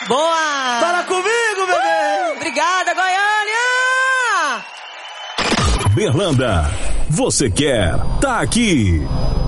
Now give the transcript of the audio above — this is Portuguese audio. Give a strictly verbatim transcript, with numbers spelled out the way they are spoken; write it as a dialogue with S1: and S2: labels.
S1: Boa!
S2: Fala comigo, bebê!
S1: Obrigada, Goiânia!
S3: Berlanda, você quer, tá aqui.